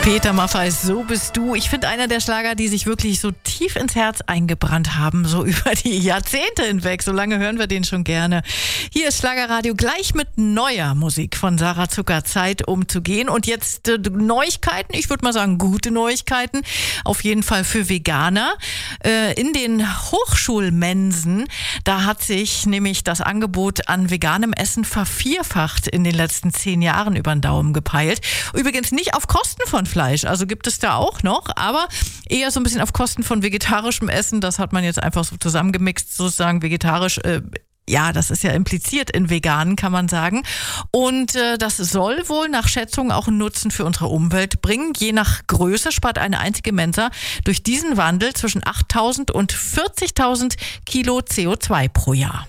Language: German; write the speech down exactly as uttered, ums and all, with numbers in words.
Peter Maffay, so bist du. Ich finde, einer der Schlager, die sich wirklich so tief ins Herz eingebrannt haben, so über die Jahrzehnte hinweg. So lange hören wir den schon gerne. Hier ist Schlagerradio gleich mit neuer Musik von Sarah Zucker. Zeit umzugehen. Und jetzt äh, Neuigkeiten, ich würde mal sagen gute Neuigkeiten, auf jeden Fall für Veganer. Äh, in den Hochschulmensen, da hat sich nämlich das Angebot an veganem Essen vervierfacht in den letzten zehn Jahren über den Daumen gepeilt. Übrigens nicht auf Kosten von Fleisch, also gibt es da auch noch, aber eher so ein bisschen auf Kosten von vegetarischem Essen. Das hat man jetzt einfach so zusammengemixt, sozusagen vegetarisch. Äh, ja, das ist ja impliziert in vegan, kann man sagen. Und äh, das soll wohl nach Schätzungen auch einen Nutzen für unsere Umwelt bringen. Je nach Größe spart eine einzige Mensa durch diesen Wandel zwischen achttausend und vierzigtausend Kilo C O zwei pro Jahr.